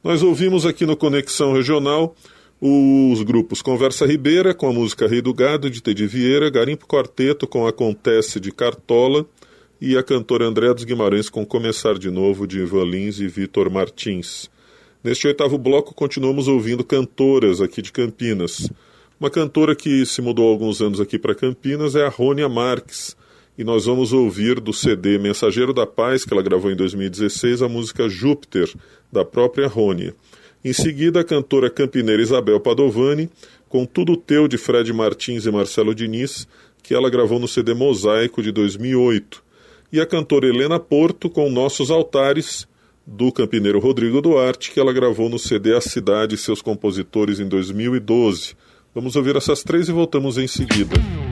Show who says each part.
Speaker 1: Nós ouvimos aqui no Conexão Regional os grupos Conversa Ribeira, com a música Rei do Gado, de Tedi Vieira, Garimpo Quarteto, com Acontece, de Cartola, e a cantora Andréa dos Guimarães, com Começar de Novo, de Ivan Lins e Vitor Martins. Neste 8º bloco, continuamos ouvindo cantoras aqui de Campinas. Uma cantora que se mudou há alguns anos aqui para Campinas é a Rônia Marques, e nós vamos ouvir do CD Mensageiro da Paz, que ela gravou em 2016, a música Júpiter, da própria Rônia. Em seguida, a cantora campineira Isabel Padovani, com Tudo Teu, de Fred Martins e Marcelo Diniz, que ela gravou no CD Mosaico, de 2008. E a cantora Helena Porto, com Nossos Altares, do campineiro Rodrigo Duarte, que ela gravou no CD A Cidade e Seus Compositores, em 2012. Vamos ouvir essas três e voltamos em seguida.